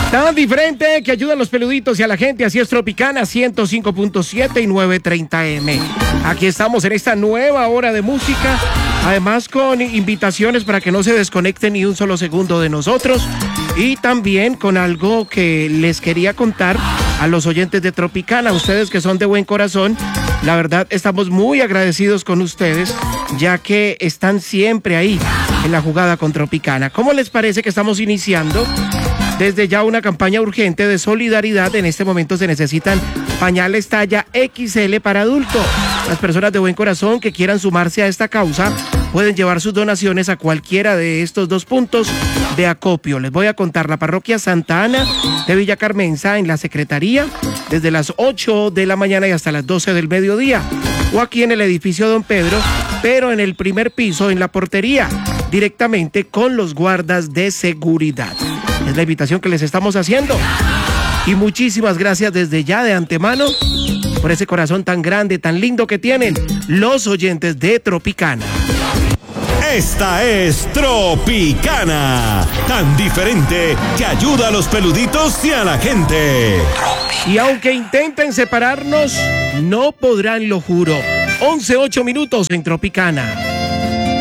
Tan diferente que ayuda a los peluditos y a la gente. Así es Tropicana 105.7 y 930M. Aquí estamos en esta nueva hora de música. Además con invitaciones para que no se desconecten ni un solo segundo de nosotros. Y también con algo que les quería contar a los oyentes de Tropicana. Ustedes que son de buen corazón. La verdad estamos muy agradecidos con ustedes, ya que están siempre ahí en la jugada con Tropicana. ¿Cómo les parece que estamos iniciando desde ya una campaña urgente de solidaridad? En este momento se necesitan pañales talla XL para adulto. Las personas de buen corazón que quieran sumarse a esta causa pueden llevar sus donaciones a cualquiera de estos dos puntos de acopio. Les voy a contar: la parroquia Santa Ana de Villa Carmenza, en la secretaría, desde las 8 de la mañana y hasta las 12 del mediodía. O aquí en el edificio Don Pedro, pero en el primer piso, en la portería, directamente con los guardas de seguridad. Es la invitación que les estamos haciendo. Y muchísimas gracias desde ya de antemano por ese corazón tan grande, tan lindo que tienen los oyentes de Tropicana. Esta es Tropicana, tan diferente que ayuda a los peluditos y a la gente. Y aunque intenten separarnos, no podrán, lo juro. 11:08 en Tropicana.